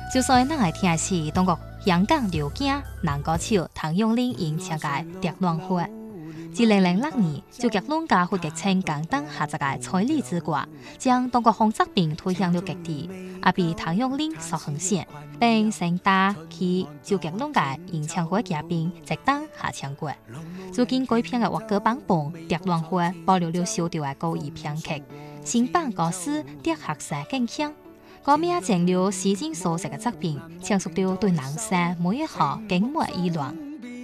就算咱来听的是中国香港刘囝男歌手唐咏麟演唱的《蝶恋花》。2006年，就吉隆家获激称港灯下集嘅彩礼之歌，將中國風作品推向了極地，也被唐詠麟所紅線，並盛大去就吉隆嘅演唱會嘉賓直當下唱過。最近改編嘅粵語版本《蝶戀花》保留了小調嘅高語編曲，新版歌詞啲學生更強。歌名正了詩經所寫嘅作品，闡述了對男性每一項經貿議論。